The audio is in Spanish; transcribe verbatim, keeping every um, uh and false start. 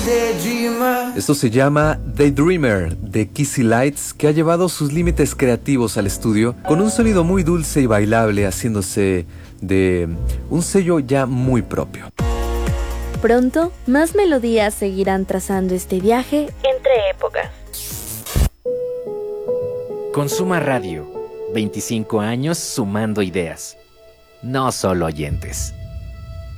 Esto se llama Daydreamer de Kissy Lights, que ha llevado sus límites creativos al estudio con un sonido muy dulce y bailable, haciéndose de un sello ya muy propio. Pronto, más melodías seguirán trazando este viaje entre épocas. Consuma Radio, veinticinco años sumando ideas, no solo oyentes.